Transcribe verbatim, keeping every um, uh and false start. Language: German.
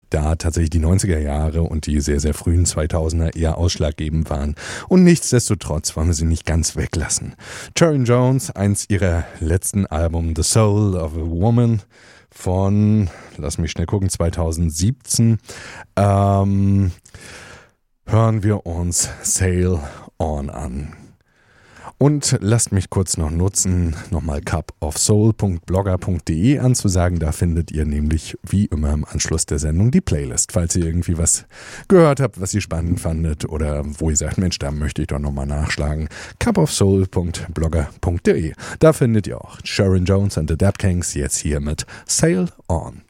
da tatsächlich die neunziger Jahre und die sehr, sehr frühen zweitausender eher ausschlaggebend waren. Und nichtsdestotrotz wollen wir sie nicht ganz weglassen. Sharon Jones, eins ihrer letzten Alben, The Soul of a Woman, von, lass mich schnell gucken, zweitausendsiebzehn, ähm, hören wir uns Sail On an. Und lasst mich kurz noch nutzen, nochmal cup of soul punkt blogger punkt de anzusagen. Da findet ihr nämlich wie immer im Anschluss der Sendung die Playlist. Falls ihr irgendwie was gehört habt, was ihr spannend fandet oder wo ihr sagt, Mensch, da möchte ich doch nochmal nachschlagen. cup of soul punkt blogger punkt de. Da findet ihr auch Sharon Jones and the Dap Kings jetzt hier mit Sail On.